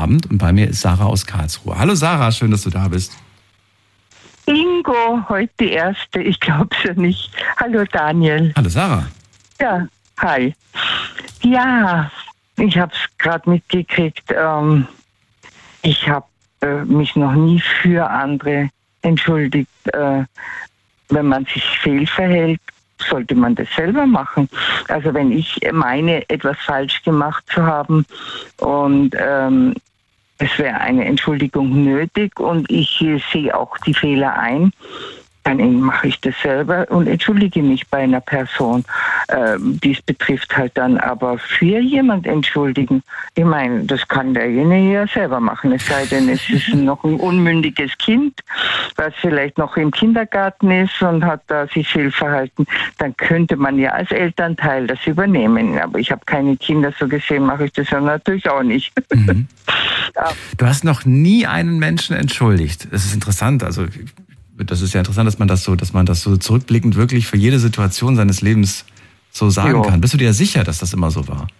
Abend und bei mir ist Sarah aus Karlsruhe. Hallo Sarah, schön, dass du da bist. Ingo, heute die erste, ich glaub's ja nicht. Hallo Daniel. Hallo Sarah. Ja, hi. Ja, ich hab's gerade mitgekriegt. Ich habe mich noch nie für andere entschuldigt. Wenn man sich fehlverhält, sollte man das selber machen. Also wenn ich meine, etwas falsch gemacht zu haben und es wäre eine Entschuldigung nötig und ich sehe auch die Fehler ein, dann mache ich das selber und entschuldige mich bei einer Person. Dies betrifft halt dann aber für jemand entschuldigen. Ich meine, das kann derjenige ja selber machen. Es sei denn, es ist noch ein unmündiges Kind, was vielleicht noch im Kindergarten ist und hat da sich fehlverhalten. Dann könnte man ja als Elternteil das übernehmen. Aber ich habe keine Kinder, so gesehen mache ich das ja natürlich auch nicht. Mhm. Du hast noch nie einen Menschen entschuldigt. Das ist interessant. Also das ist ja interessant, dass man das so zurückblickend wirklich für jede Situation seines Lebens so sagen kann. Bist du dir sicher, dass das immer so war?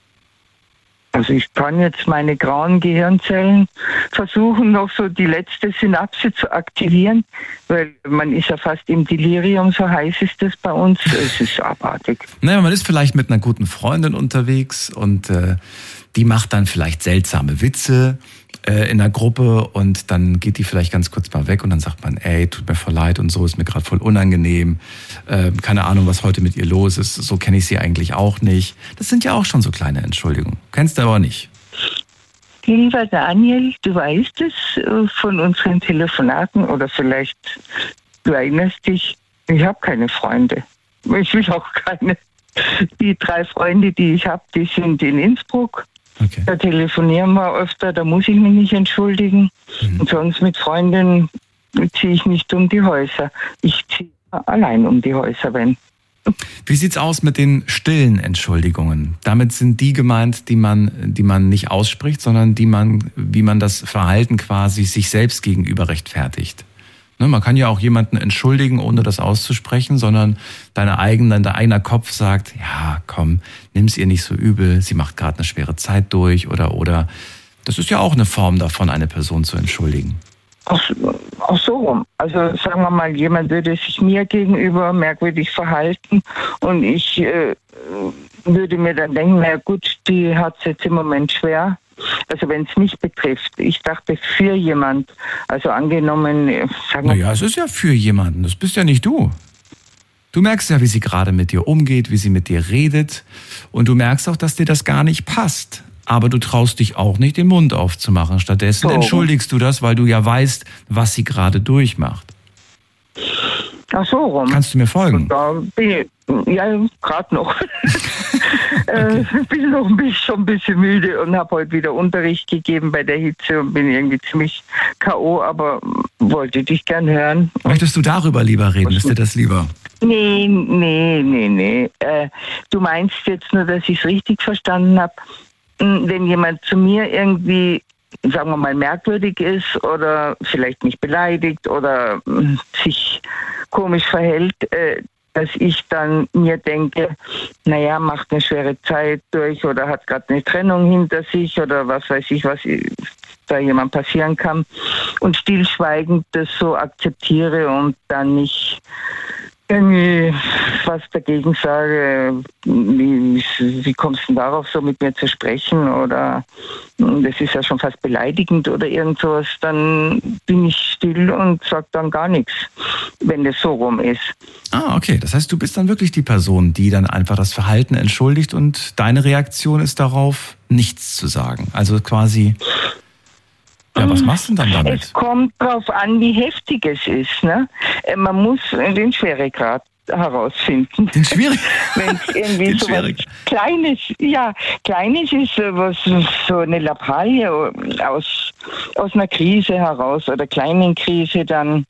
Also ich kann jetzt meine grauen Gehirnzellen versuchen, noch so die letzte Synapse zu aktivieren, weil man ist ja fast im Delirium, so heiß ist das bei uns. Es ist abartig. Naja, man ist vielleicht mit einer guten Freundin unterwegs und die macht dann vielleicht seltsame Witze in der Gruppe und dann geht die vielleicht ganz kurz mal weg und dann sagt man, ey, tut mir voll leid und so, ist mir gerade voll unangenehm. Keine Ahnung, was heute mit ihr los ist, so kenne ich sie eigentlich auch nicht. Das sind ja auch schon so kleine Entschuldigungen. Kennst du aber nicht. Lieber Daniel, du weißt es von unseren Telefonaten oder vielleicht du erinnerst dich, ich habe keine Freunde. Ich will auch keine. Die 3 Freunde, die ich habe, die sind in Innsbruck. Okay. Da telefonieren wir öfter, da muss ich mich nicht entschuldigen. Und sonst mit Freunden ziehe ich nicht um die Häuser. Ich ziehe allein um die Häuser, wenn. Wie sieht's aus mit den stillen Entschuldigungen? Damit sind die gemeint, die man nicht ausspricht, sondern wie man das Verhalten quasi sich selbst gegenüber rechtfertigt. Ne, man kann ja auch jemanden entschuldigen, ohne das auszusprechen, sondern dein eigener Kopf sagt, ja, komm, nimm's ihr nicht so übel, sie macht gerade eine schwere Zeit durch oder das ist ja auch eine Form davon, eine Person zu entschuldigen. Auch so rum. Also sagen wir mal, jemand würde sich mir gegenüber merkwürdig verhalten und ich würde mir dann denken, na gut, die hat es jetzt im Moment schwer. Also wenn es mich betrifft. Ich dachte für jemand. Also angenommen, sagen wir... Naja, es ist ja für jemanden. Das bist ja nicht du. Du merkst ja, wie sie gerade mit dir umgeht, wie sie mit dir redet. Und du merkst auch, dass dir das gar nicht passt. Aber du traust dich auch nicht, den Mund aufzumachen. Stattdessen entschuldigst du das, weil du ja weißt, was sie gerade durchmacht. Ach so rum. Kannst du mir folgen? Ja, gerade noch. Okay. Bin noch schon ein bisschen müde und habe heute wieder Unterricht gegeben bei der Hitze und bin irgendwie ziemlich K.O., aber wollte dich gern hören. Möchtest du darüber lieber reden? Ist dir das lieber? Nee. Du meinst jetzt nur, dass ich es richtig verstanden habe. Wenn jemand zu mir irgendwie, sagen wir mal, merkwürdig ist oder vielleicht mich beleidigt oder sich komisch verhält, dass ich dann mir denke, naja, macht eine schwere Zeit durch oder hat gerade eine Trennung hinter sich oder was weiß ich, was da jemand passieren kann und stillschweigend das so akzeptiere und dann nicht irgendwie was dagegen sage, wie kommst du denn darauf, so mit mir zu sprechen oder das ist ja schon fast beleidigend oder irgend sowas, dann bin ich still und sage dann gar nichts, wenn das so rum ist. Ah, okay. Das heißt, du bist dann wirklich die Person, die dann einfach das Verhalten entschuldigt und deine Reaktion ist darauf, nichts zu sagen. Also quasi... Ja, was machst du denn dann damit? Es kommt drauf an, wie heftig es ist. Ne? Man muss den Schweregrad herausfinden. Den Schweregrad? Wenn es irgendwie so was Kleines ist, was so eine Lappalie aus einer Krise heraus oder kleinen Krise, dann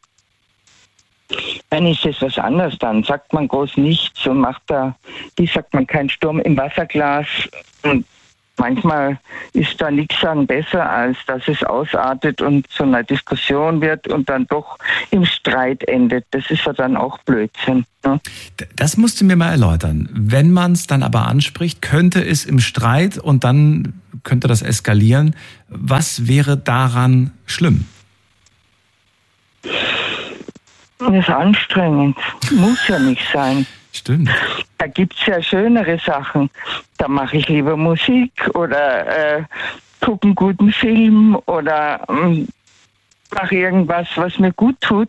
ist es was anderes. Dann sagt man groß nichts und macht da, wie sagt man, kein Sturm im Wasserglas und manchmal ist da nichts sagen besser, als dass es ausartet und zu einer Diskussion wird und dann doch im Streit endet. Das ist ja dann auch Blödsinn. Ne? Das musst du mir mal erläutern. Wenn man es dann aber anspricht, könnte es im Streit und dann könnte das eskalieren. Was wäre daran schlimm? Das ist anstrengend. Muss ja nicht sein. Stimmt. Da gibt es ja schönere Sachen. Da mache ich lieber Musik oder gucke einen guten Film oder mache irgendwas, was mir gut tut.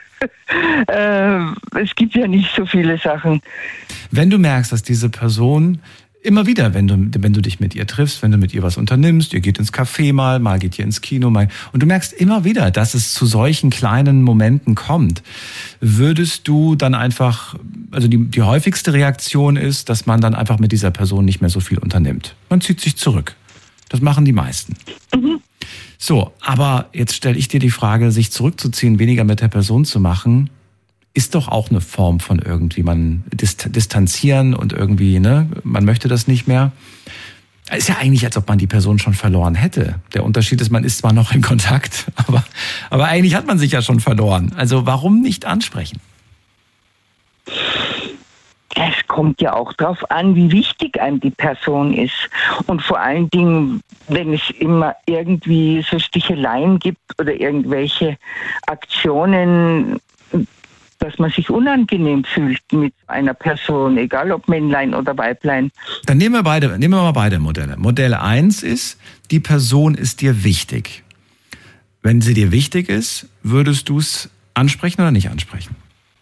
Es gibt ja nicht so viele Sachen. Wenn du merkst, dass diese Person immer wieder, wenn du dich mit ihr triffst, wenn du mit ihr was unternimmst, ihr geht ins Café mal geht ihr ins Kino mal, und du merkst immer wieder, dass es zu solchen kleinen Momenten kommt, würdest du dann einfach, also die häufigste Reaktion ist, dass man dann einfach mit dieser Person nicht mehr so viel unternimmt. Man zieht sich zurück. Das machen die meisten. Mhm. So, aber jetzt stelle ich dir die Frage, sich zurückzuziehen, weniger mit der Person zu machen, ist doch auch eine Form von irgendwie, man distanzieren und irgendwie, ne, man möchte das nicht mehr. Ist ja eigentlich, als ob man die Person schon verloren hätte. Der Unterschied ist, man ist zwar noch in Kontakt, aber eigentlich hat man sich ja schon verloren. Also warum nicht ansprechen? Es kommt ja auch darauf an, wie wichtig einem die Person ist. Und vor allen Dingen, wenn es immer irgendwie so Sticheleien gibt oder irgendwelche Aktionen, dass man sich unangenehm fühlt mit einer Person, egal ob Männlein oder Weiblein. Dann nehmen wir mal beide Modelle. Modell 1 ist, die Person ist dir wichtig. Wenn sie dir wichtig ist, würdest du es ansprechen oder nicht ansprechen?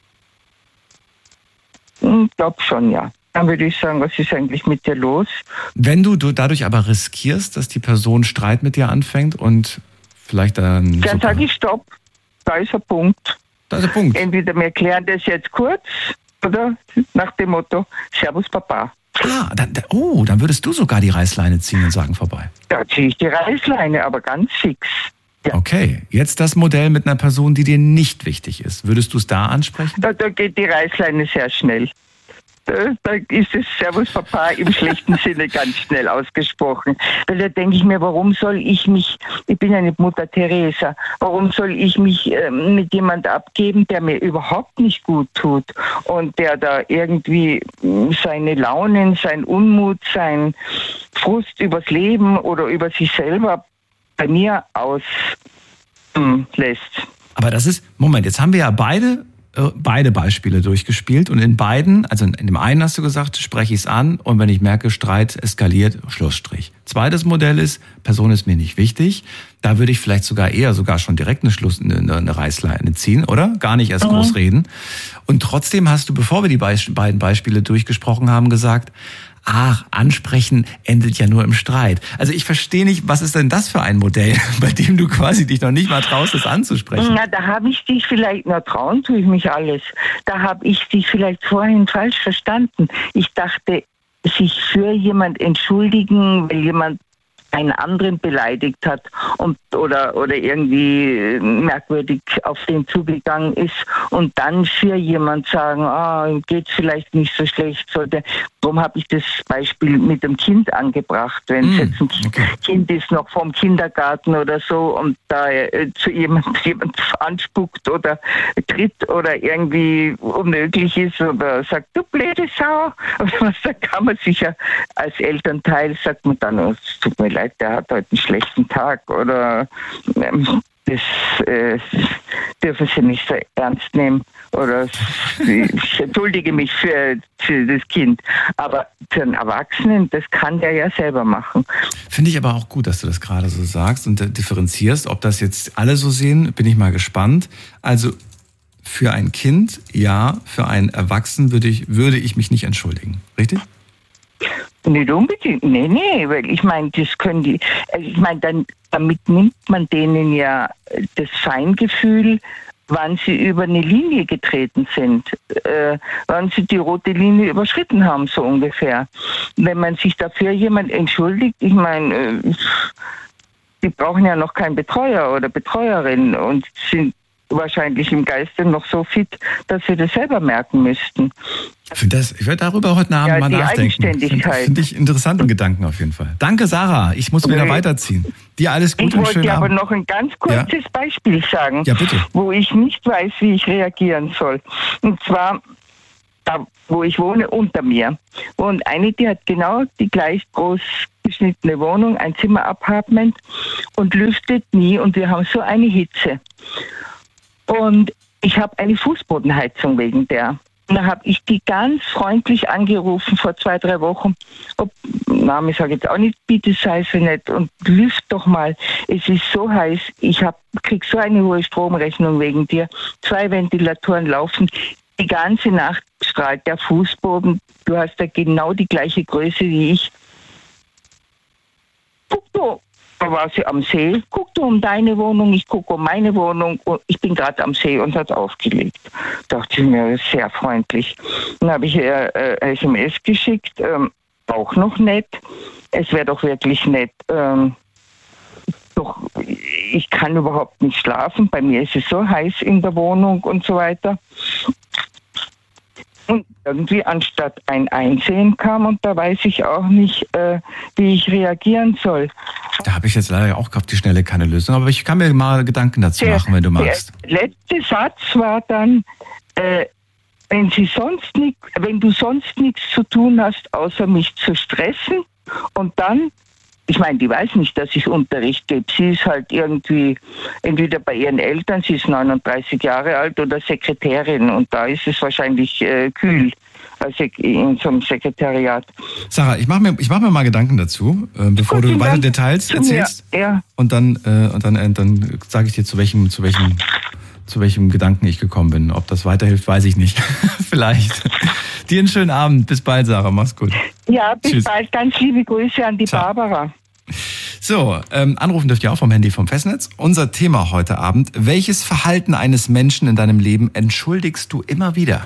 Ich glaube schon, ja. Dann würde ich sagen, was ist eigentlich mit dir los? Wenn du dadurch aber riskierst, dass die Person Streit mit dir anfängt und vielleicht dann sage ich Stopp, da ist ein Punkt. Das ist der Punkt. Entweder wir klären das jetzt kurz oder nach dem Motto, Servus Papa. Dann würdest du sogar die Reißleine ziehen und sagen vorbei. Da ziehe ich die Reißleine, aber ganz fix. Ja. Okay, jetzt das Modell mit einer Person, die dir nicht wichtig ist. Würdest du es da ansprechen? Da geht die Reißleine sehr schnell. Da ist es Servus Papa im schlechten Sinne ganz schnell ausgesprochen. Weil da denke ich mir, warum soll ich mich, ich bin ja nicht Mutter Teresa, warum soll ich mich mit jemand abgeben, der mir überhaupt nicht gut tut und der da irgendwie seine Launen, sein Unmut, sein Frust übers Leben oder über sich selber bei mir auslässt. Aber das ist, Moment, jetzt haben wir ja beide Beispiele durchgespielt und in beiden, also in dem einen hast du gesagt, spreche ich es an und wenn ich merke, Streit eskaliert, Schlussstrich. Zweites Modell ist, Person ist mir nicht wichtig, da würde ich vielleicht sogar schon direkt eine Reißleine ziehen, oder? Gar nicht erst groß reden. Und trotzdem hast du, bevor wir die beiden Beispiele durchgesprochen haben, gesagt, ansprechen endet ja nur im Streit. Also ich verstehe nicht, was ist denn das für ein Modell, bei dem du quasi dich noch nicht mal traust, es anzusprechen? Na, da habe ich dich vielleicht, trauen tue ich mich alles. Da habe ich dich vielleicht vorhin falsch verstanden. Ich dachte, sich für jemand entschuldigen, weil jemand einen anderen beleidigt hat oder irgendwie merkwürdig auf den zugegangen ist und dann für jemand sagen, geht's vielleicht nicht so schlecht. Darum habe ich das Beispiel mit dem Kind angebracht. Wenn es jetzt ein Kind ist, noch vom Kindergarten oder so und da zu jemand anspuckt oder tritt oder irgendwie unmöglich ist oder sagt, du blöde Sau. Da kann man sicher als Elternteil, sagt man dann, es tut mir leid, der hat heute einen schlechten Tag oder das dürfen Sie nicht so ernst nehmen oder ich entschuldige mich für das Kind. Aber für einen Erwachsenen, das kann der ja selber machen. Finde ich aber auch gut, dass du das gerade so sagst und differenzierst. Ob das jetzt alle so sehen, bin ich mal gespannt. Also für ein Kind, ja, für einen Erwachsenen würde ich mich nicht entschuldigen. Richtig? Nicht unbedingt, nee, weil ich meine, das können die, damit nimmt man denen ja das Feingefühl, wann sie über eine Linie getreten sind, wann sie die rote Linie überschritten haben, so ungefähr. Wenn man sich dafür jemand entschuldigt, ich meine, die brauchen ja noch keinen Betreuer oder Betreuerin und sind wahrscheinlich im Geiste noch so fit, dass sie das selber merken müssten. Ich werde darüber heute Abend mal nachdenken. Eigenständigkeit. Finde ich interessanten Gedanken auf jeden Fall. Danke, Sarah. Ich muss wieder weiterziehen. Dir alles Gute und schönen Abend. Ich wollte aber noch ein ganz kurzes Beispiel sagen, bitte. Wo ich nicht weiß, wie ich reagieren soll. Und zwar, da, wo ich wohne, unter mir. Und eine, die hat genau die gleich groß geschnittene Wohnung, ein Zimmerapartment und lüftet nie und wir haben so eine Hitze. Und ich habe eine Fußbodenheizung wegen der. Und da habe ich die ganz freundlich angerufen vor 2-3 Wochen. Name sage ich jetzt auch nicht, bitte sei so nett und lüft doch mal. Es ist so heiß, ich krieg so eine hohe Stromrechnung wegen dir. 2 Ventilatoren laufen. Die ganze Nacht strahlt der Fußboden. Du hast ja genau die gleiche Größe wie ich. Guck du, da war sie am See. Guck du um deine Wohnung, ich gucke um meine Wohnung. Ich bin gerade am See und hat aufgelegt. Dachte ich mir, sehr freundlich. Dann habe ich ihr SMS geschickt, auch noch nett. Es wäre doch wirklich nett. Doch ich kann überhaupt nicht schlafen. Bei mir ist es so heiß in der Wohnung und so weiter. Und irgendwie anstatt ein Einsehen kam und da weiß ich auch nicht, wie ich reagieren soll. Da habe ich jetzt leider auch auf die Schnelle keine Lösung, aber ich kann mir mal Gedanken dazu machen, wenn du magst. Der letzte Satz war dann, wenn du sonst nichts zu tun hast, außer mich zu stressen und dann, ich meine, die weiß nicht, dass ich Unterricht gebe. Sie ist halt irgendwie entweder bei ihren Eltern, sie ist 39 Jahre alt oder Sekretärin und da ist es wahrscheinlich kühl, also in so einem Sekretariat. Sarah, ich mach mir mal Gedanken dazu, bevor du weitere Details erzählst. Ja. Und dann sage ich dir, zu welchem Gedanken ich gekommen bin. Ob das weiterhilft, weiß ich nicht. Vielleicht. Dir einen schönen Abend. Bis bald, Sarah. Mach's gut. Ja, bis Tschüss. bald. Ganz liebe Grüße an die Barbara. So, anrufen dürft ihr auch vom Handy vom Festnetz. Unser Thema heute Abend: Welches Verhalten eines Menschen in deinem Leben entschuldigst du immer wieder?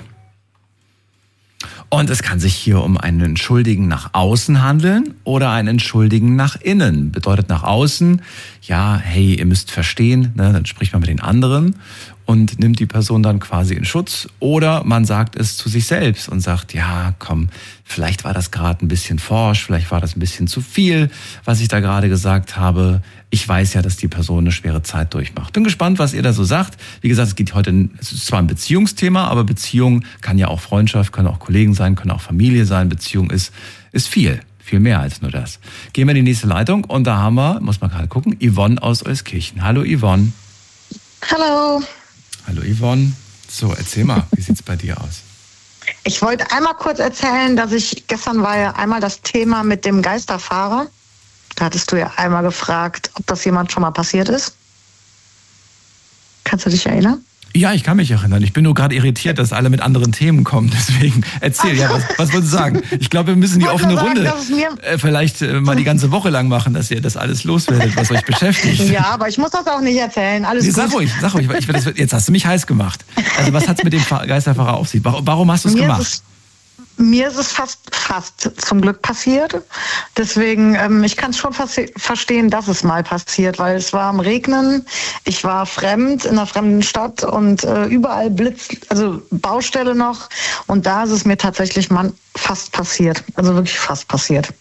Und es kann sich hier um ein Entschuldigen nach außen handeln oder ein Entschuldigen nach innen. Bedeutet nach außen, ja, hey, ihr müsst verstehen, ne, dann spricht man mit den anderen und nimmt die Person dann quasi in Schutz. Oder man sagt es zu sich selbst und sagt, ja, komm, vielleicht war das gerade ein bisschen forsch, vielleicht war das ein bisschen zu viel, was ich da gerade gesagt habe. Ich weiß ja, dass die Person eine schwere Zeit durchmacht. Bin gespannt, was ihr da so sagt. Wie gesagt, es ist zwar ein Beziehungsthema, aber Beziehung kann ja auch Freundschaft, können auch Kollegen sein, können auch Familie sein. Beziehung ist viel mehr als nur das. Gehen wir in die nächste Leitung und da haben wir, muss man gerade gucken, Yvonne aus Euskirchen. Hallo Yvonne. Hallo. Hallo Yvonne. So, erzähl mal, wie sieht's bei dir aus? Ich wollte einmal kurz erzählen, dass gestern war ja einmal das Thema mit dem Geisterfahrer. Da hattest du ja einmal gefragt, ob das jemand schon mal passiert ist. Kannst du dich erinnern? Ja, ich kann mich erinnern. Ich bin nur gerade irritiert, dass alle mit anderen Themen kommen. Deswegen erzähl, ja, was würdest du sagen? Ich glaube, wir müssen die offene Runde vielleicht mal die ganze Woche lang machen, dass ihr das alles loswerdet, was euch beschäftigt. Ja, aber ich muss das auch nicht erzählen. Alles gut. Sag ruhig. Jetzt hast du mich heiß gemacht. Also was hat's mit dem Geisterfahrer auf sich? Warum hast du es gemacht? Mir ist es fast zum Glück passiert. Deswegen, ich kann es schon verstehen, dass es mal passiert, weil es war am Regnen. Ich war fremd in einer fremden Stadt und überall Blitz, also Baustelle noch. Und da ist es mir tatsächlich fast passiert. Also wirklich fast passiert.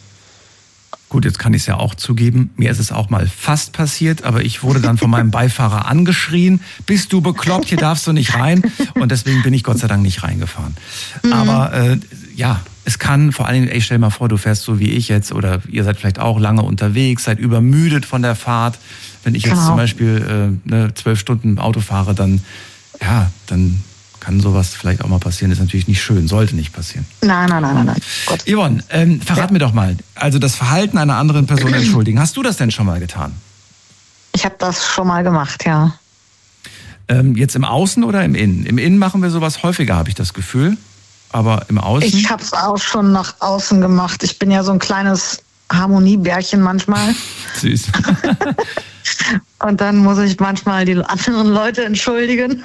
Gut, jetzt kann ich es ja auch zugeben. Mir ist es auch mal fast passiert, aber ich wurde dann von meinem Beifahrer angeschrien. Bist du bekloppt? Hier darfst du nicht rein. Und deswegen bin ich Gott sei Dank nicht reingefahren. Aber ja, es kann vor allen Dingen, stell dir mal vor, du fährst so wie ich jetzt oder ihr seid vielleicht auch lange unterwegs, seid übermüdet von der Fahrt. Wenn ich jetzt zum Beispiel 12 Stunden Auto fahre, dann kann sowas vielleicht auch mal passieren. Ist natürlich nicht schön, sollte nicht passieren. Nein. Gott. Yvonne, verrat mir doch mal, also das Verhalten einer anderen Person entschuldigen. Hast du das denn schon mal getan? Ich habe das schon mal gemacht, ja. Jetzt im Außen oder im Innen? Im Innen machen wir sowas häufiger, habe ich das Gefühl. Aber im Außen? Ich habe es auch schon nach außen gemacht. Ich bin ja so ein kleines Harmoniebärchen manchmal. Süß. Und dann muss ich manchmal die anderen Leute entschuldigen.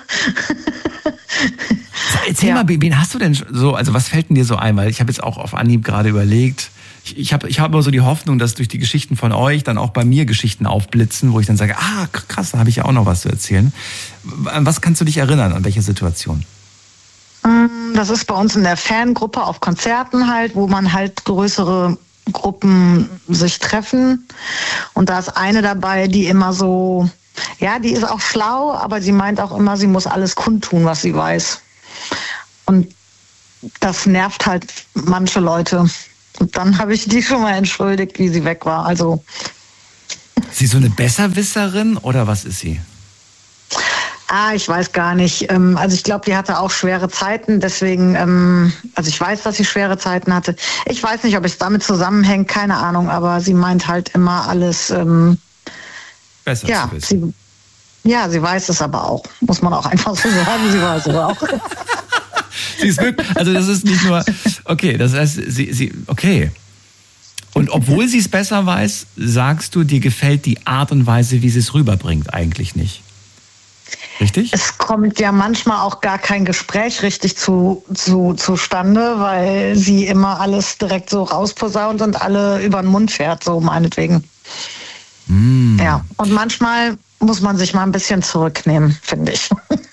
Erzähl mal, wen hast du denn so, also was fällt denn dir so ein? Weil ich habe jetzt auch auf Anhieb gerade überlegt, Ich hab aber so die Hoffnung, dass durch die Geschichten von euch dann auch bei mir Geschichten aufblitzen, wo ich dann sage, krass, da habe ich ja auch noch was zu erzählen. An was kannst du dich erinnern, an welche Situation? Das ist bei uns in der Fangruppe auf Konzerten halt, wo man halt größere Gruppen sich treffen. Und da ist eine dabei, die immer so, ja, die ist auch schlau, aber sie meint auch immer, sie muss alles kundtun, was sie weiß. Und das nervt halt manche Leute. Und dann habe ich die schon mal entschuldigt, wie sie weg war. Also. Ist sie so eine Besserwisserin oder was ist sie? Ich weiß gar nicht. Also ich glaube, die hatte auch schwere Zeiten. Deswegen, also ich weiß, dass sie schwere Zeiten hatte. Ich weiß nicht, ob es damit zusammenhängt, keine Ahnung. Aber sie meint halt immer alles. Besser zu wissen. Sie weiß es aber auch. Muss man auch einfach so sagen. Sie weiß es auch. Sie ist wirklich, also das ist nicht nur, okay, das heißt, okay. Und obwohl sie es besser weiß, sagst du, dir gefällt die Art und Weise, wie sie es rüberbringt, eigentlich nicht. Richtig? Es kommt ja manchmal auch gar kein Gespräch richtig zustande, weil sie immer alles direkt so rausposaunt und alle über den Mund fährt, so meinetwegen. Ja, und manchmal muss man sich mal ein bisschen zurücknehmen, finde ich.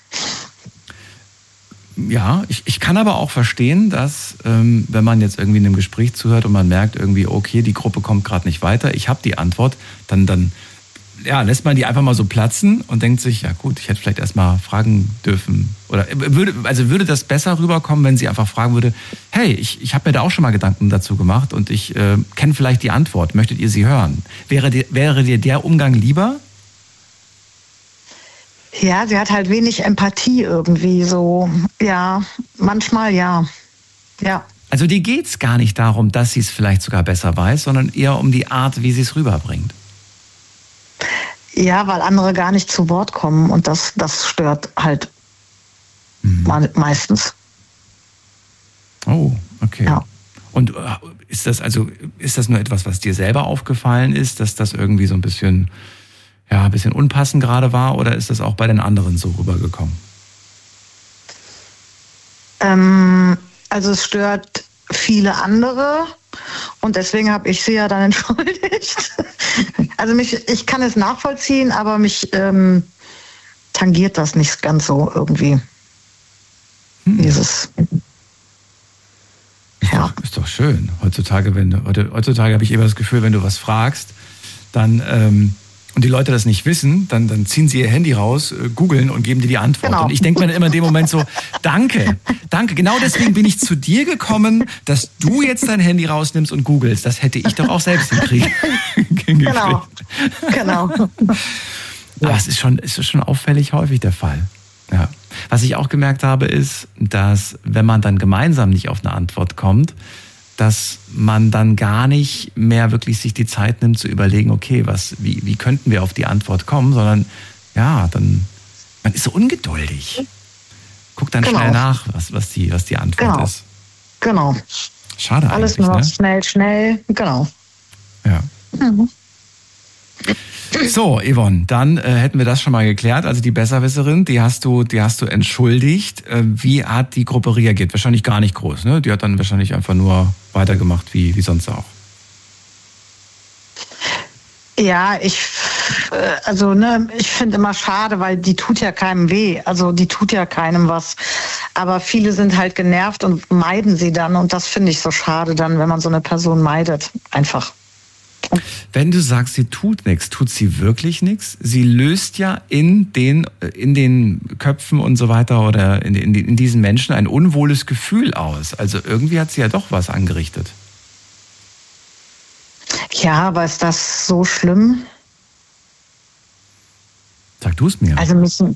Ja, ich kann aber auch verstehen, dass wenn man jetzt irgendwie in einem Gespräch zuhört und man merkt irgendwie, okay, die Gruppe kommt gerade nicht weiter, ich habe die Antwort, dann lässt man die einfach mal so platzen und denkt sich, ja gut, ich hätte vielleicht erst mal fragen dürfen. Oder würde das besser rüberkommen, wenn sie einfach fragen würde, hey, ich habe mir da auch schon mal Gedanken dazu gemacht und ich kenne vielleicht die Antwort, möchtet ihr sie hören? Wäre dir der Umgang lieber? Ja, sie hat halt wenig Empathie irgendwie so. Ja, manchmal ja. Ja. Also dir geht's gar nicht darum, dass sie es vielleicht sogar besser weiß, sondern eher um die Art, wie sie es rüberbringt. Ja, weil andere gar nicht zu Wort kommen und das stört halt meistens. Oh, okay. Ja. Und ist das nur etwas, was dir selber aufgefallen ist, dass das irgendwie so ein bisschen unpassend gerade war, oder ist das auch bei den anderen so rübergekommen? Also es stört viele andere und deswegen habe ich sie ja dann entschuldigt. Also ich kann es nachvollziehen, aber mich tangiert das nicht ganz so irgendwie. Dieses. Ist doch schön. Heutzutage habe ich immer das Gefühl, wenn du was fragst, dann und die Leute das nicht wissen, dann ziehen sie ihr Handy raus, googeln und geben dir die Antwort. Genau. Und ich denke mir dann immer in dem Moment so, danke. Genau deswegen bin ich zu dir gekommen, dass du jetzt dein Handy rausnimmst und googelst. Das hätte ich doch auch selbst hinkriegen. Genau. Aber es ist schon auffällig häufig der Fall. Ja. Was ich auch gemerkt habe, ist, dass wenn man dann gemeinsam nicht auf eine Antwort kommt, dass man dann gar nicht mehr wirklich sich die Zeit nimmt zu überlegen, okay, wie könnten wir auf die Antwort kommen, sondern man ist so ungeduldig. Guck dann schnell nach, was die Antwort ist. Genau. Schade alles eigentlich. Alles nur schnell, genau. Ja. Mhm. So, Yvonne, dann hätten wir das schon mal geklärt. Also die Besserwisserin, die hast du entschuldigt. Wie hat die Gruppe reagiert? Wahrscheinlich gar nicht groß, ne? Die hat dann wahrscheinlich einfach nur weitergemacht wie sonst auch. Ja, ich finde immer schade, weil die tut ja keinem weh. Also die tut ja keinem was. Aber viele sind halt genervt und meiden sie dann. Und das finde ich so schade dann, wenn man so eine Person meidet. Einfach. Wenn du sagst, sie tut nichts, tut sie wirklich nichts? Sie löst ja in den Köpfen und so weiter oder in diesen Menschen ein unwohles Gefühl aus. Also irgendwie hat sie ja doch was angerichtet. Ja, aber ist das so schlimm? Sag du es mir. Also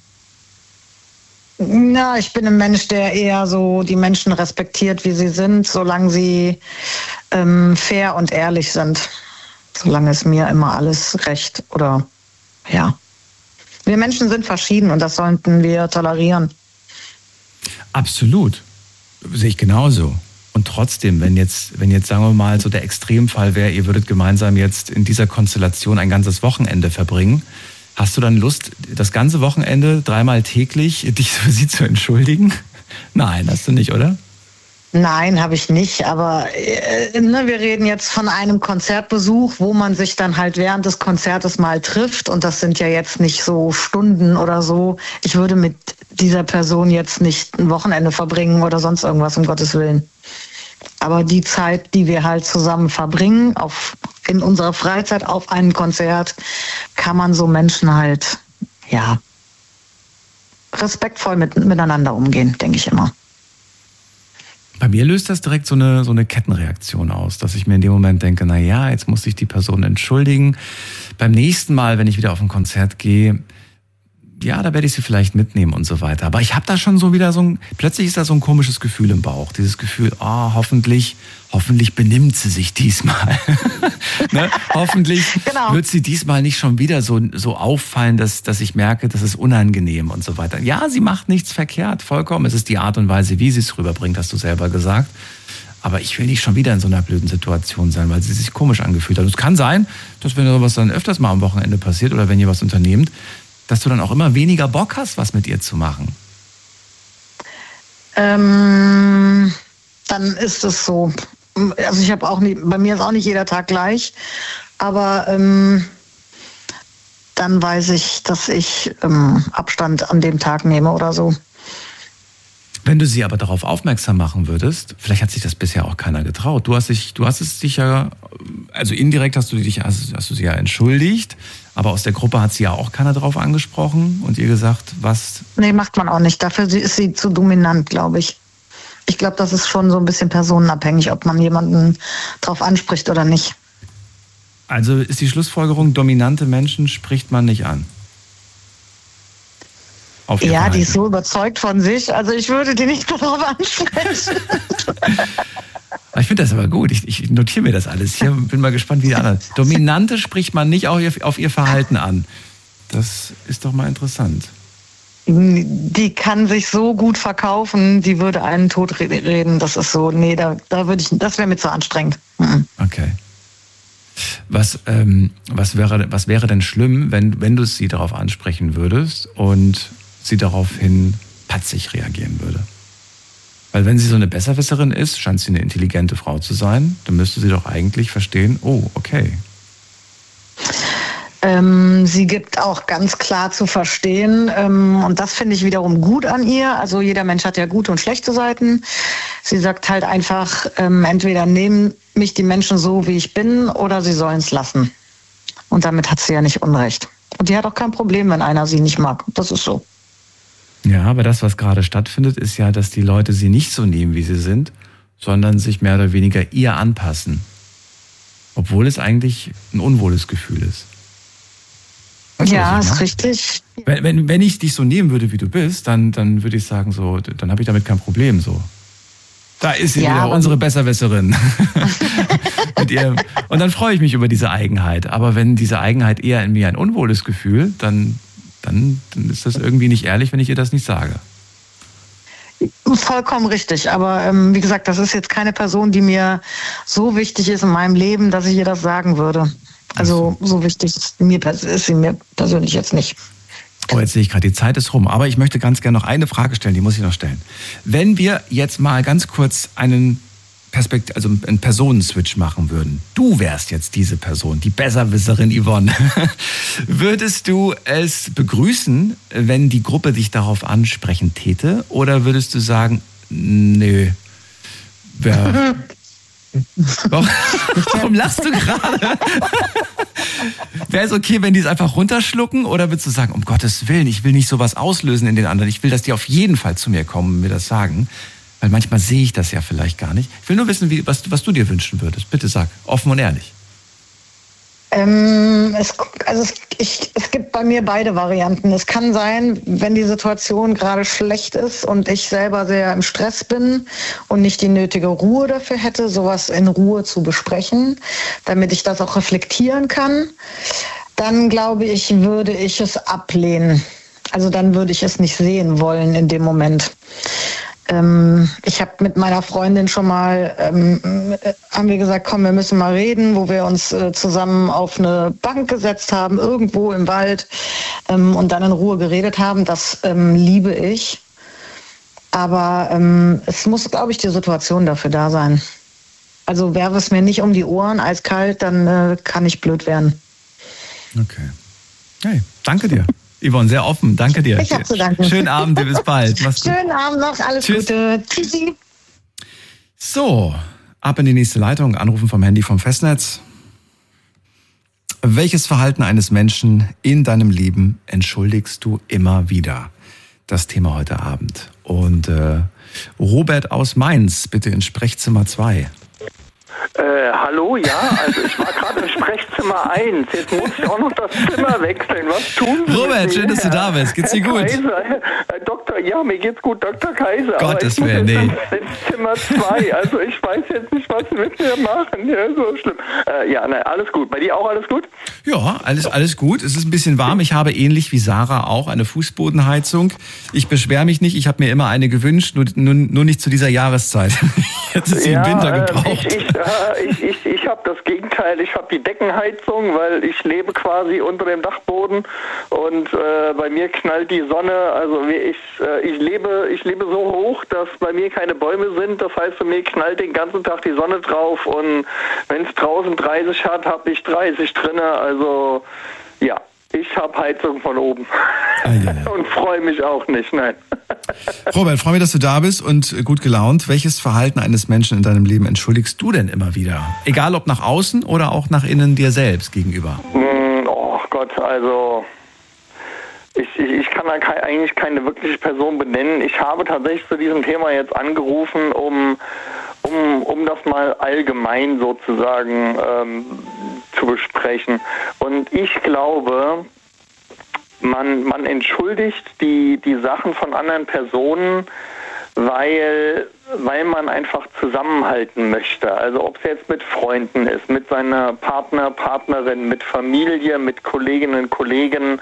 ich bin ein Mensch, der eher so die Menschen respektiert, wie sie sind, solange sie fair und ehrlich sind. Solange ist mir immer alles recht oder ja. Wir Menschen sind verschieden und das sollten wir tolerieren. Absolut. Sehe ich genauso. Und trotzdem, wenn jetzt sagen wir mal so der Extremfall wäre, ihr würdet gemeinsam jetzt in dieser Konstellation ein ganzes Wochenende verbringen, hast du dann Lust, das ganze Wochenende 3-mal täglich dich für sie zu entschuldigen? Nein, hast du nicht, oder? Nein, habe ich nicht, aber wir reden jetzt von einem Konzertbesuch, wo man sich dann halt während des Konzertes mal trifft und das sind ja jetzt nicht so Stunden oder so. Ich würde mit dieser Person jetzt nicht ein Wochenende verbringen oder sonst irgendwas, um Gottes Willen. Aber die Zeit, die wir halt zusammen verbringen, in unserer Freizeit auf einem Konzert, kann man so Menschen halt, ja, respektvoll miteinander umgehen, denke ich immer. Bei mir löst das direkt so eine Kettenreaktion aus, dass ich mir in dem Moment denke, na ja, jetzt muss sich die Person entschuldigen. Beim nächsten Mal, wenn ich wieder auf ein Konzert gehe, ja, da werde ich sie vielleicht mitnehmen und so weiter. Aber ich habe da schon so wieder plötzlich ist da so ein komisches Gefühl im Bauch. Dieses Gefühl, hoffentlich benimmt sie sich diesmal. Ne? Hoffentlich wird sie diesmal nicht schon wieder so auffallen, dass ich merke, das ist unangenehm und so weiter. Ja, sie macht nichts verkehrt, vollkommen. Es ist die Art und Weise, wie sie es rüberbringt, hast du selber gesagt. Aber ich will nicht schon wieder in so einer blöden Situation sein, weil sie sich komisch angefühlt hat. Und es kann sein, dass wenn sowas dann öfters mal am Wochenende passiert oder wenn ihr was unternehmt, dass du dann auch immer weniger Bock hast, was mit ihr zu machen. Dann ist es so. Also ich habe bei mir ist auch nicht jeder Tag gleich, aber dann weiß ich, dass ich Abstand an dem Tag nehme oder so. Wenn du sie aber darauf aufmerksam machen würdest, vielleicht hat sich das bisher auch keiner getraut. Du hast es dich ja, also indirekt hast du sie ja entschuldigt, aber aus der Gruppe hat sie ja auch keiner drauf angesprochen und ihr gesagt, was? Nee, macht man auch nicht. Dafür ist sie zu dominant, glaube ich. Ich glaube, das ist schon so ein bisschen personenabhängig, ob man jemanden drauf anspricht oder nicht. Also ist die dominante Menschen spricht man nicht an? Ja, die ist so überzeugt von sich, also ich würde die nicht darauf ansprechen. Ich finde das aber gut, ich notiere mir das alles hier, bin mal gespannt, wie die anderen. Dominante spricht man nicht auch auf ihr Verhalten an. Das ist doch mal interessant. Die kann sich so gut verkaufen, die würde einen tot reden, das ist so, das wäre mir zu anstrengend. Okay. Was wäre denn schlimm, wenn du sie darauf ansprechen würdest und sie daraufhin patzig reagieren würde? Weil wenn sie so eine Besserwisserin ist, scheint sie eine intelligente Frau zu sein, dann müsste sie doch eigentlich verstehen, oh, okay. Sie gibt auch ganz klar zu verstehen, und das finde ich wiederum gut an ihr, also jeder Mensch hat ja gute und schlechte Seiten. Sie sagt halt einfach, entweder nehmen mich die Menschen so, wie ich bin, oder sie sollen es lassen. Und damit hat sie ja nicht Unrecht. Und die hat auch kein Problem, wenn einer sie nicht mag. Das ist so. Ja, aber das, was gerade stattfindet, ist ja, dass die Leute sie nicht so nehmen, wie sie sind, sondern sich mehr oder weniger ihr anpassen. Obwohl es eigentlich ein unwohles Gefühl ist. Weißt du, ja, ist richtig. Wenn ich dich so nehmen würde, wie du bist, dann würde ich sagen, so, dann habe ich damit kein Problem. So. Da ist sie wieder, unsere Besserwisserin. Mit ihr. Und dann freue ich mich über diese Eigenheit. Aber wenn diese Eigenheit eher in mir ein unwohles Gefühl, dann ist das irgendwie nicht ehrlich, wenn ich ihr das nicht sage. Vollkommen richtig. Aber wie gesagt, das ist jetzt keine Person, die mir so wichtig ist in meinem Leben, dass ich ihr das sagen würde. Also so wichtig ist sie mir persönlich jetzt nicht. Oh, jetzt sehe ich gerade, die Zeit ist rum. Aber ich möchte ganz gerne noch eine Frage stellen, die muss ich noch stellen. Wenn wir jetzt mal ganz kurz einen Personenswitch machen würden. Du wärst jetzt diese Person, die Besserwisserin Yvonne. Würdest du es begrüßen, wenn die Gruppe dich darauf ansprechen täte? Oder würdest du sagen, nö, warum lachst du gerade? Wäre es okay, wenn die es einfach runterschlucken? Oder würdest du sagen, um Gottes Willen, ich will nicht sowas auslösen in den anderen. Ich will, dass die auf jeden Fall zu mir kommen und mir das sagen. Weil manchmal sehe ich das ja vielleicht gar nicht. Ich will nur wissen, was du dir wünschen würdest. Bitte sag, offen und ehrlich. Es gibt bei mir beide Varianten. Es kann sein, wenn die Situation gerade schlecht ist und ich selber sehr im Stress bin und nicht die nötige Ruhe dafür hätte, sowas in Ruhe zu besprechen, damit ich das auch reflektieren kann, dann glaube ich, würde ich es ablehnen. Also dann würde ich es nicht sehen wollen in dem Moment. Ich habe mit meiner Freundin schon mal, haben wir gesagt, komm, wir müssen mal reden, wo wir uns zusammen auf eine Bank gesetzt haben, irgendwo im Wald, und dann in Ruhe geredet haben. Das liebe ich. Aber es muss, glaube ich, die Situation dafür da sein. Also wäre es mir nicht um die Ohren eiskalt, dann kann ich blöd werden. Okay. Hey, danke dir. Yvonne, sehr offen. Danke dir. Ich habe zu danken. Schönen Abend, bis bald. Mach's gut. Schönen Abend noch, alles Tschüss. Gute. Tschüssi. So, ab in die nächste Leitung. Anrufen vom Handy vom Festnetz. Welches Verhalten eines Menschen in deinem Leben entschuldigst du immer wieder? Das Thema heute Abend. Und Robert aus Mainz, bitte in Sprechzimmer 2. Hallo, ja, also ich war gerade im Sprechzimmer 1. Jetzt muss ich auch noch das Zimmer wechseln. Was tun Sie? Robert, schön, dass du da bist. Geht's dir gut? Kaiser, Doktor, ja, mir geht's gut, Dr. Kaiser. Gottes aber ich muss Willen, jetzt ins Zimmer 2. Also ich weiß jetzt nicht, was Sie mit mir machen. Ja, so schlimm. Ja, nein, alles gut. Bei dir auch alles gut? Ja, alles gut. Es ist ein bisschen warm. Ich habe ähnlich wie Sarah auch eine Fußbodenheizung. Ich beschwere mich nicht. Ich habe mir immer eine gewünscht, nur nicht zu dieser Jahreszeit. Jetzt ist sie im Winter gebraucht. Ich habe das Gegenteil. Ich habe die Deckenheizung, weil ich lebe quasi unter dem Dachboden und bei mir knallt die Sonne. Also ich lebe so hoch, dass bei mir keine Bäume sind. Das heißt, bei mir knallt den ganzen Tag die Sonne drauf und wenn es draußen 30 hat, habe ich 30 drinne. Also ja. Ich habe Heizung von oben. Und freue mich auch nicht, nein. Robert, freue mich, dass du da bist und gut gelaunt. Welches Verhalten eines Menschen in deinem Leben entschuldigst du denn immer wieder? Egal ob nach außen oder auch nach innen dir selbst gegenüber. Oh Gott, also ich kann da eigentlich keine wirkliche Person benennen. Ich habe tatsächlich zu diesem Thema jetzt angerufen, um das mal allgemein sozusagen zu besprechen. Und ich glaube, man entschuldigt die Sachen von anderen Personen, weil man einfach zusammenhalten möchte. Also ob es jetzt mit Freunden ist, mit seiner Partnerin, mit Familie, mit Kolleginnen und Kollegen.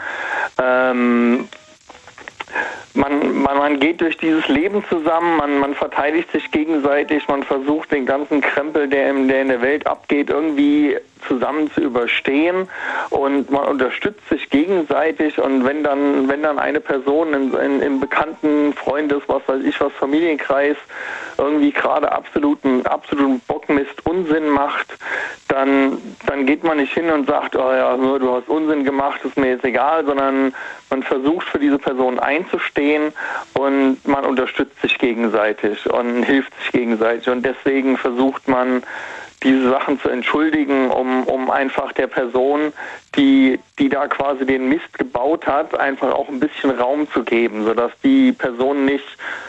Man geht durch dieses Leben zusammen, man verteidigt sich gegenseitig, man versucht den ganzen Krempel, der in der Welt abgeht, irgendwie zusammen zu überstehen und man unterstützt sich gegenseitig und wenn dann eine Person im bekannten Freundes, was weiß ich was, Familienkreis irgendwie gerade absoluten Bockmist Unsinn macht, dann geht man nicht hin und sagt, oh ja, du hast Unsinn gemacht, ist mir jetzt egal, sondern man versucht für diese Person einzustehen und man unterstützt sich gegenseitig und hilft sich gegenseitig und deswegen versucht man diese Sachen zu entschuldigen, um einfach der Person, die da quasi den Mist gebaut hat, einfach auch ein bisschen Raum zu geben, sodass die Person nicht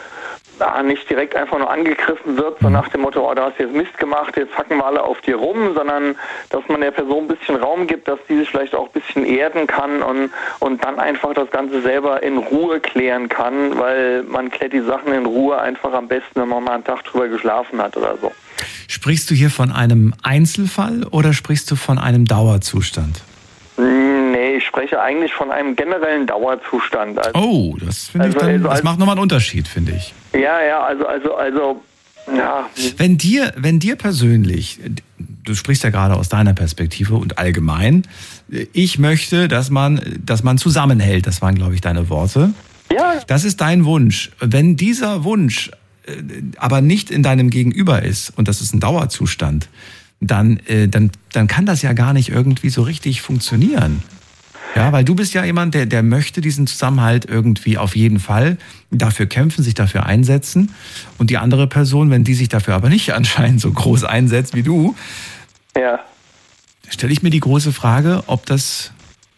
direkt einfach nur angegriffen wird, so nach dem Motto, du hast jetzt Mist gemacht, jetzt hacken wir alle auf dir rum, sondern dass man der Person ein bisschen Raum gibt, dass die sich vielleicht auch ein bisschen erden kann und dann einfach das Ganze selber in Ruhe klären kann, weil man klärt die Sachen in Ruhe einfach am besten, wenn man mal einen Tag drüber geschlafen hat oder so. Sprichst du hier von einem Einzelfall oder sprichst du von einem Dauerzustand? Nee, ich spreche eigentlich von einem generellen Dauerzustand. Also, das finde ich dann, das macht nochmal einen Unterschied, finde ich. Ja, also, ja. Wenn dir persönlich, du sprichst ja gerade aus deiner Perspektive und allgemein, ich möchte, dass man zusammenhält, das waren, glaube ich, deine Worte. Ja. Das ist dein Wunsch. Wenn dieser Wunsch aber nicht in deinem Gegenüber ist und das ist ein Dauerzustand, dann kann das ja gar nicht irgendwie so richtig funktionieren. Ja, weil du bist ja jemand, der möchte diesen Zusammenhalt irgendwie auf jeden Fall dafür kämpfen, sich dafür einsetzen. Und die andere Person, wenn die sich dafür aber nicht anscheinend so groß einsetzt wie du, ja, stelle ich mir die große Frage, ob das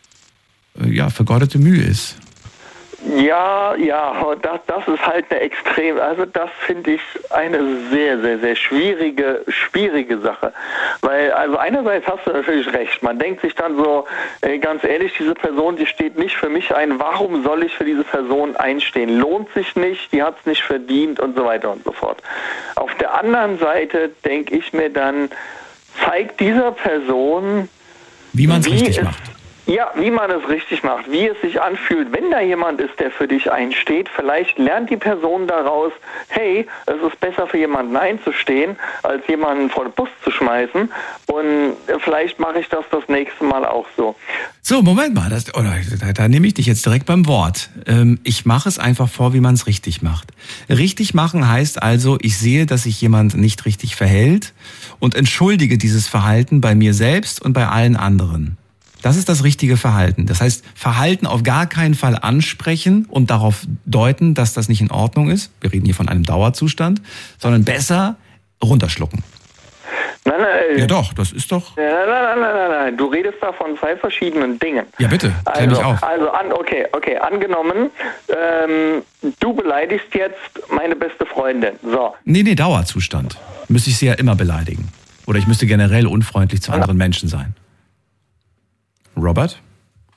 vergeudete Mühe ist. Ja, das ist halt eine also das finde ich eine sehr, sehr, sehr schwierige Sache. Weil, also einerseits hast du natürlich recht, man denkt sich dann so, ganz ehrlich, diese Person, die steht nicht für mich ein, warum soll ich für diese Person einstehen? Lohnt sich nicht, die hat es nicht verdient und so weiter und so fort. Auf der anderen Seite denke ich mir dann, zeigt dieser Person, wie man es richtig macht. Ja, wie man es richtig macht, wie es sich anfühlt, wenn da jemand ist, der für dich einsteht. Vielleicht lernt die Person daraus, hey, es ist besser für jemanden einzustehen, als jemanden vor den Bus zu schmeißen. Und vielleicht mache ich das nächste Mal auch so. So, Moment mal, da nehme ich dich jetzt direkt beim Wort. Ich mache es einfach vor, wie man es richtig macht. Richtig machen heißt also, ich sehe, dass sich jemand nicht richtig verhält und entschuldige dieses Verhalten bei mir selbst und bei allen anderen. Das ist das richtige Verhalten. Das heißt, Verhalten auf gar keinen Fall ansprechen und darauf deuten, dass das nicht in Ordnung ist. Wir reden hier von einem Dauerzustand, sondern besser runterschlucken. Nein. Ja doch, das ist doch... Nein. Du redest da von 2 verschiedenen Dingen. Ja bitte, klär mich auf. Okay. Angenommen, du beleidigst jetzt meine beste Freundin. So. Nee, Dauerzustand. Müsste ich sie ja immer beleidigen. Oder ich müsste generell unfreundlich zu anderen Menschen sein. Robert,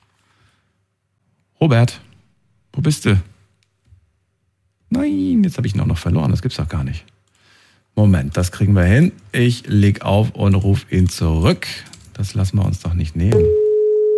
wo bist du? Nein, jetzt habe ich ihn auch noch verloren, das gibt's doch gar nicht. Moment, das kriegen wir hin. Ich leg auf und rufe ihn zurück. Das lassen wir uns doch nicht nehmen.